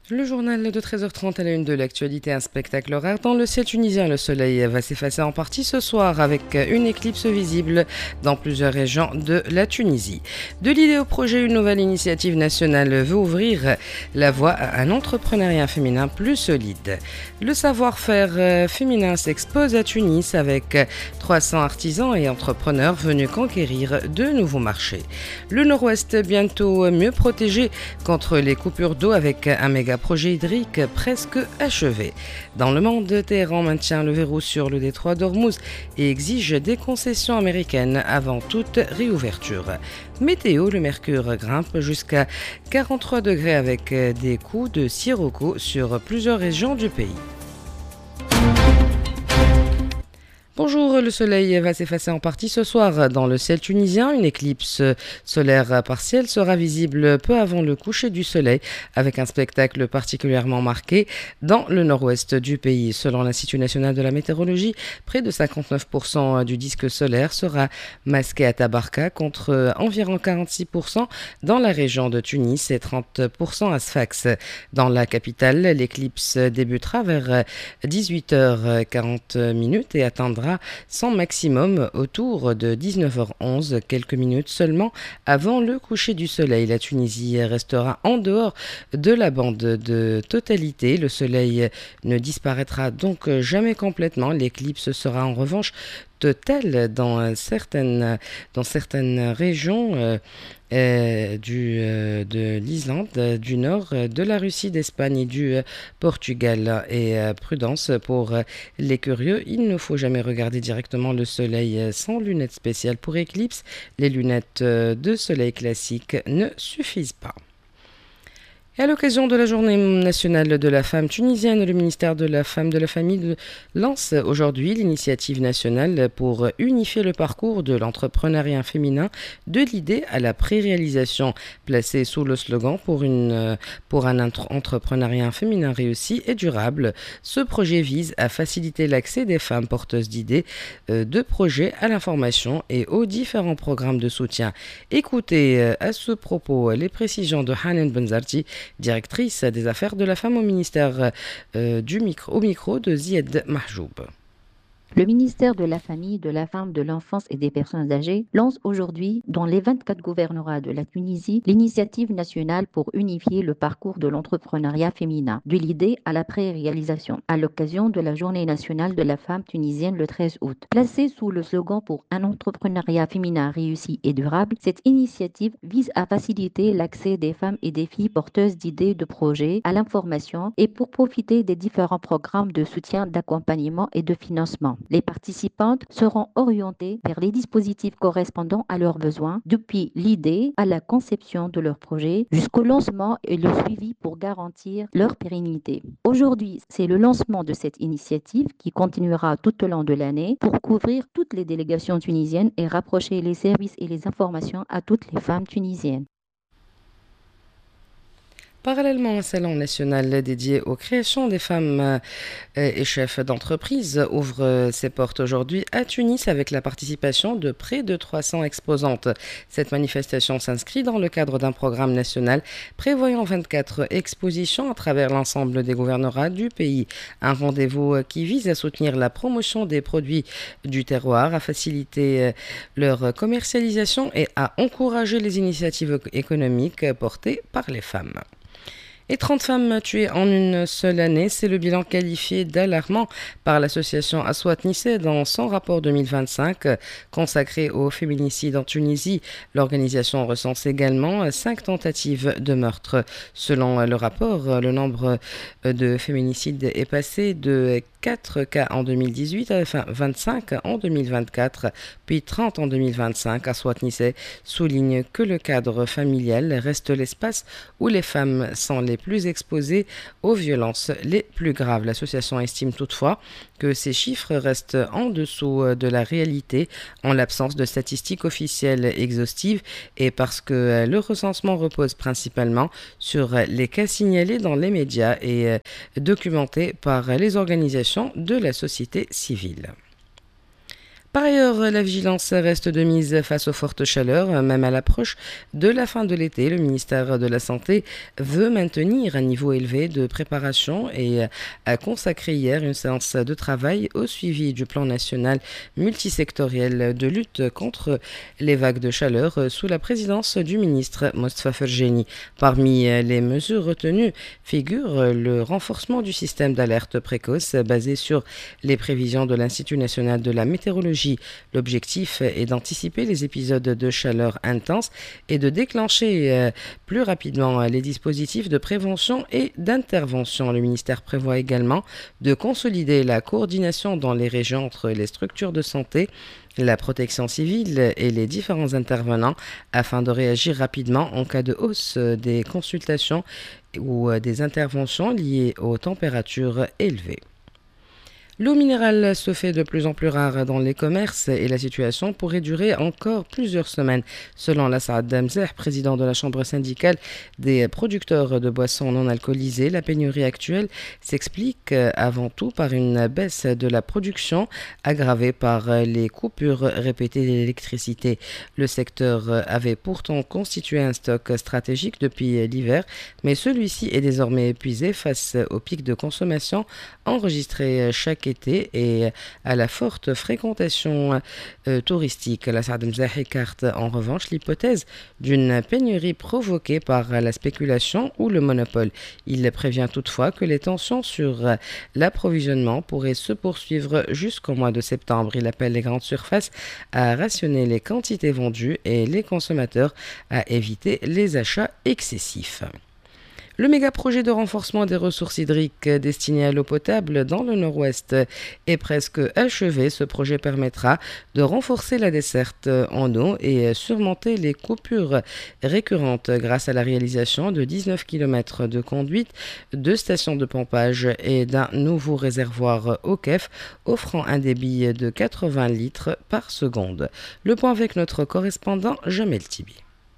Le journal de 13h30 à la une de l'actualité, un spectacle horaire dans le ciel tunisien. Le soleil va s'effacer en partie ce soir avec une éclipse visible dans plusieurs régions de la Tunisie. De l'idée au projet, une nouvelle initiative nationale veut ouvrir la voie à un entrepreneuriat féminin plus solide. Le savoir-faire féminin s'expose à Tunis avec 300 artisans et entrepreneurs venus conquérir de nouveaux marchés. Le nord-ouest bientôt mieux protégé contre les coupures d'eau avec un méga projet hydrique presque achevé. Dans le monde, Téhéran maintient le verrou sur le détroit d'Ormuz et exige des concessions américaines avant toute réouverture. Météo, le mercure grimpe jusqu'à 43 degrés avec des coups de sirocco sur plusieurs régions du pays. Bonjour, le soleil va s'effacer en partie ce soir dans le ciel tunisien. Une éclipse solaire partielle sera visible peu avant le coucher du soleil avec un spectacle particulièrement marqué dans le nord-ouest du pays. Selon l'Institut national de la météorologie, près de 59% du disque solaire sera masqué à Tabarka contre environ 46% dans la région de Tunis et 30% à Sfax. Dans la capitale, l'éclipse débutera vers 18h40 et atteindra son maximum autour de 19h11, quelques minutes seulement avant le coucher du soleil. La Tunisie restera en dehors de la bande de totalité. Le soleil ne disparaîtra donc jamais complètement. L'éclipse sera en revanche totale dans certaines régions de l'Islande, du nord, de la Russie, d'Espagne et du Portugal. Et prudence pour les curieux, il ne faut jamais regarder directement le soleil sans lunettes spéciales pour éclipse. Les lunettes de soleil classiques ne suffisent pas. Et à l'occasion de la Journée nationale de la femme tunisienne, le ministère de la Femme, de la Famille lance aujourd'hui l'initiative nationale pour unifier le parcours de l'entrepreneuriat féminin de l'idée à la pré-réalisation, placée sous le slogan pour un entrepreneuriat féminin réussi et durable. Ce projet vise à faciliter l'accès des femmes porteuses d'idées, de projets à l'information et aux différents programmes de soutien. Écoutez à ce propos les précisions de Hanan Benzarti, directrice des affaires de la femme au ministère au micro de Zied Mahjoub. Le ministère de la Famille, de la Femme, de l'Enfance et des Personnes âgées lance aujourd'hui, dans les 24 gouvernorats de la Tunisie, l'initiative nationale pour unifier le parcours de l'entrepreneuriat féminin, de l'idée à la pré-réalisation, à l'occasion de la Journée nationale de la femme tunisienne le 13 août. Placée sous le slogan pour un entrepreneuriat féminin réussi et durable, cette initiative vise à faciliter l'accès des femmes et des filles porteuses d'idées de projets à l'information et pour profiter des différents programmes de soutien, d'accompagnement et de financement. Les participantes seront orientées vers les dispositifs correspondant à leurs besoins, depuis l'idée à la conception de leur projet, jusqu'au lancement et le suivi pour garantir leur pérennité. Aujourd'hui, c'est le lancement de cette initiative qui continuera tout au long de l'année pour couvrir toutes les délégations tunisiennes et rapprocher les services et les informations à toutes les femmes tunisiennes. Parallèlement, un salon national dédié aux créations des femmes et chefs d'entreprise ouvre ses portes aujourd'hui à Tunis avec la participation de près de 300 exposantes. Cette manifestation s'inscrit dans le cadre d'un programme national prévoyant 24 expositions à travers l'ensemble des gouvernorats du pays. Un rendez-vous qui vise à soutenir la promotion des produits du terroir, à faciliter leur commercialisation et à encourager les initiatives économiques portées par les femmes. Et 30 femmes tuées en une seule année, c'est le bilan qualifié d'alarmant par l'association Aswat Nissé dans son rapport 2025 consacré au féminicide en Tunisie. L'organisation recense également 5 tentatives de meurtre. Selon le rapport, le nombre de féminicides est passé de 4 cas en 2018, enfin 25 en 2024, puis 30 en 2025. Aswat Nissé souligne que le cadre familial reste l'espace où les femmes sont les plus exposées aux violences les plus graves. L'association estime toutefois que ces chiffres restent en dessous de la réalité en l'absence de statistiques officielles exhaustives et parce que le recensement repose principalement sur les cas signalés dans les médias et documentés par les organisations de la société civile. Par ailleurs, la vigilance reste de mise face aux fortes chaleurs. Même à l'approche de la fin de l'été, le ministère de la Santé veut maintenir un niveau élevé de préparation et a consacré hier une séance de travail au suivi du plan national multisectoriel de lutte contre les vagues de chaleur sous la présidence du ministre Mostafa Ferjeni. Parmi les mesures retenues figure le renforcement du système d'alerte précoce basé sur les prévisions de l'Institut national de la météorologie. L'objectif est d'anticiper les épisodes de chaleur intense et de déclencher plus rapidement les dispositifs de prévention et d'intervention. Le ministère prévoit également de consolider la coordination dans les régions entre les structures de santé, la protection civile et les différents intervenants afin de réagir rapidement en cas de hausse des consultations ou des interventions liées aux températures élevées. L'eau minérale se fait de plus en plus rare dans les commerces et la situation pourrait durer encore plusieurs semaines. Selon Lassad Damzeh, président de la chambre syndicale des producteurs de boissons non alcoolisées, la pénurie actuelle s'explique avant tout par une baisse de la production aggravée par les coupures répétées d'électricité. Le secteur avait pourtant constitué un stock stratégique depuis l'hiver, mais celui-ci est désormais épuisé face au pic de consommation enregistré chaque été et à la forte fréquentation touristique. La Saad Mzah écarte en revanche l'hypothèse d'une pénurie provoquée par la spéculation ou le monopole. Il prévient toutefois que les tensions sur l'approvisionnement pourraient se poursuivre jusqu'au mois de septembre. Il appelle les grandes surfaces à rationner les quantités vendues et les consommateurs à éviter les achats excessifs. Le méga-projet de renforcement des ressources hydriques destiné à l'eau potable dans le nord-ouest est presque achevé. Ce projet permettra de renforcer la desserte en eau et surmonter les coupures récurrentes grâce à la réalisation de 19 km de conduite, de stations de pompage et d'un nouveau réservoir au KEF offrant un débit de 80 litres par seconde. Le point avec notre correspondant Jamel Tibi.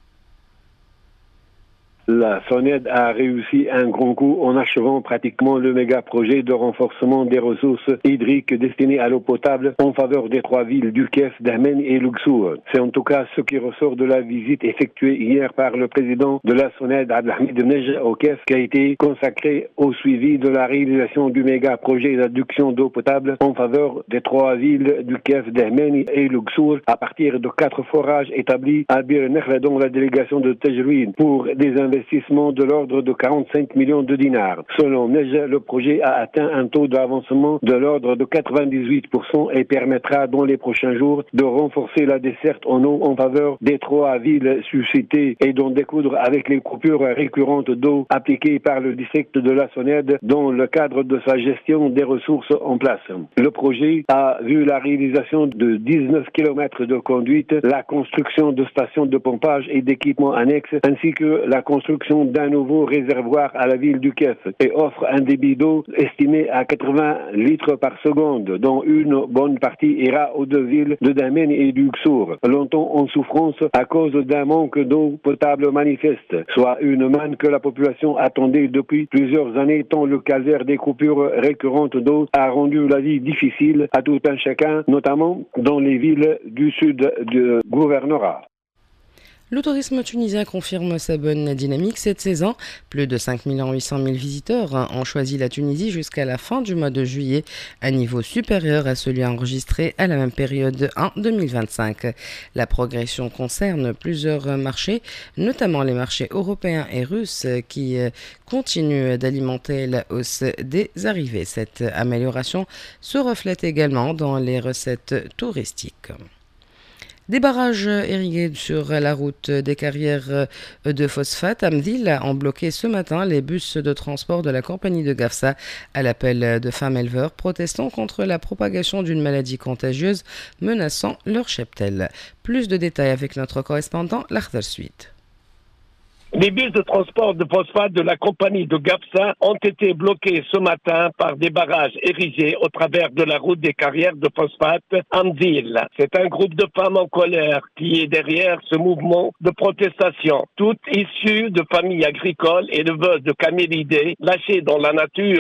La SONED a réussi un grand coup en achevant pratiquement le méga-projet de renforcement des ressources hydriques destinées à l'eau potable en faveur des trois villes du Kef, Dahmen et Luxor. C'est en tout cas ce qui ressort de la visite effectuée hier par le président de la SONED, Abdelhamid Nej, au Kef, qui a été consacré au suivi de la réalisation du méga-projet d'adduction d'eau potable en faveur des trois villes du Kef, Dahmen et Luxor à partir de 4 forages établis à Bir Nekhla dans la délégation de Tajrouid pour des investissements de l'ordre de 45 millions de dinars. Selon Nej, le projet a atteint un taux d'avancement de l'ordre de 98% et permettra dans les prochains jours de renforcer la desserte en eau en faveur des trois villes suscitées et d'en découdre avec les coupures récurrentes d'eau appliquées par le district de la SONED dans le cadre de sa gestion des ressources en place. Le projet a vu la réalisation de 19 km de conduite, la construction de stations de pompage et d'équipements annexes, ainsi que la construction d'un nouveau réservoir à la ville du Kef et offre un débit d'eau estimé à 80 litres par seconde, dont une bonne partie ira aux deux villes de Dahmen et du Luxor, longtemps en souffrance à cause d'un manque d'eau potable manifeste, soit une manne que la population attendait depuis plusieurs années tant le calvaire des coupures récurrentes d'eau a rendu la vie difficile à tout un chacun, notamment dans les villes du sud du gouvernorat. Le tourisme tunisien confirme sa bonne dynamique cette saison. Plus de 5 800 000 visiteurs ont choisi la Tunisie jusqu'à la fin du mois de juillet, un niveau supérieur à celui enregistré à la même période en 2025. La progression concerne plusieurs marchés, notamment les marchés européens et russes qui continuent d'alimenter la hausse des arrivées. Cette amélioration se reflète également dans les recettes touristiques. Des barrages irrigués sur la route des carrières de phosphate à Mdil ont bloqué ce matin les bus de transport de la compagnie de Gafsa à l'appel de femmes éleveurs protestant contre la propagation d'une maladie contagieuse menaçant leur cheptel. Plus de détails avec notre correspondant L'Akhdar Suite. Les bus de transport de phosphate de la compagnie de Gafsa ont été bloqués ce matin par des barrages érigés au travers de la route des carrières de phosphate à Mdil. C'est un groupe de femmes en colère qui est derrière ce mouvement de protestation, toutes issues de familles agricoles et éleveuses de camélidés lâchées dans la nature